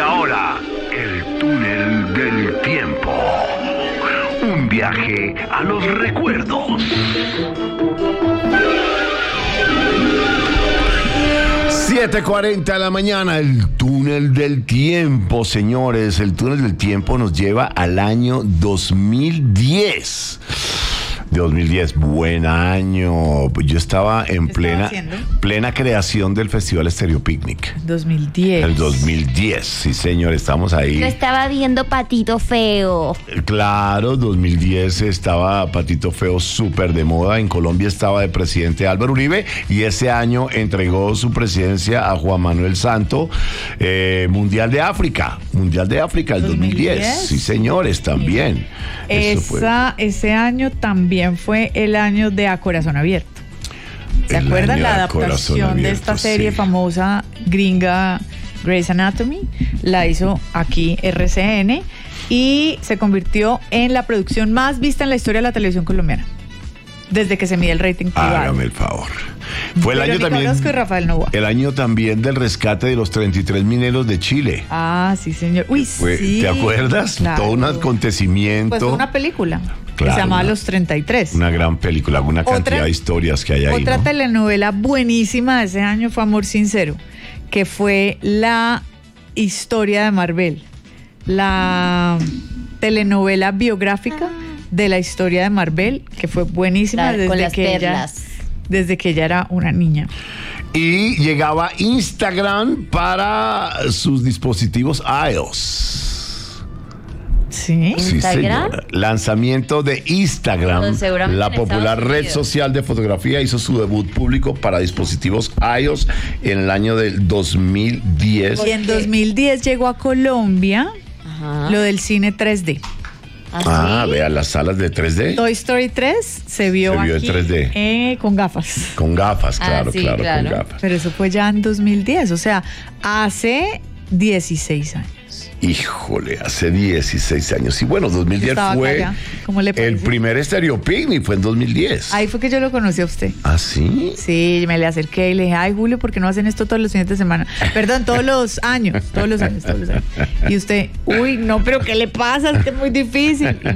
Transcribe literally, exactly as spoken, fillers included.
ahora, el túnel del tiempo. Un viaje a los recuerdos. siete cuarenta de la mañana, el túnel del tiempo, señores. El túnel del tiempo nos lleva al año dos mil diez. dos mil diez, buen año. Yo estaba en plena, plena creación del Festival Estéreo Picnic. dos mil diez. El dos mil diez, sí señor, estamos ahí. Yo estaba viendo Patito Feo. Claro, dos mil diez estaba Patito Feo súper de moda. En Colombia estaba de presidente Álvaro Uribe y ese año entregó su presidencia a Juan Manuel Santo. eh, Mundial de África, Mundial de África el dos mil diez. dos mil diez. Sí señores, también. Esa, fue. Ese año también fue el año de A Corazón Abierto. ¿Se El acuerdan año la de adaptación Corazón de Abierto, esta serie sí. famosa gringa Grey's Anatomy? La hizo aquí R C N y se convirtió en la producción más vista en la historia de la televisión colombiana desde que se mide el rating privado. Hágame el favor. Fue el año Verónica también. Orozco y Rafael Novoa. El año también del rescate de los treinta y tres mineros de Chile. Ah, sí, señor. Uy, Fue- sí. ¿Te acuerdas? Claro. Todo un acontecimiento. Pues fue una película que Claro, se llamaba una- Los treinta y tres. Una gran película, una Otra- cantidad de historias que hay ahí. Otra ¿no? telenovela buenísima de ese año fue Amor Sincero, que fue la historia de Marvel, la telenovela biográfica de la historia de Marvel, que fue buenísima La- desde con las que ella, perlas. desde que ella era una niña. Y llegaba Instagram para sus dispositivos iOS. Sí. Sí, ¿Instagram? señora. Lanzamiento de Instagram, Pues seguramente la en popular Estados red Unidos. social de fotografía, hizo su debut público para dispositivos iOS en el año del dos mil diez. Y en dos mil diez llegó a Colombia Ajá. lo del cine tres D. Ah, ¿Así? vea, las salas de tres D. Toy Story tres se vio, Se vio en aquí tres D. eh, con gafas. Con gafas, Ah, claro, sí, claro, claro. con gafas. Pero eso fue ya en dos mil diez, o sea, hace dieciséis años. Híjole, hace dieciséis años. Y bueno, dos mil diez Estaba fue acá ya. ¿Cómo le el parece? primer Estéreo Picnic, fue en dos mil diez. Ahí fue que yo lo conocí a usted. ¿Ah, sí? Sí, me le acerqué y le dije, ay, Julio, ¿por qué no hacen esto todos los fines de semana? Perdón, todos los años, todos los años, todos los años. Y usted, uy, no, pero ¿qué le pasa? Es que es muy difícil.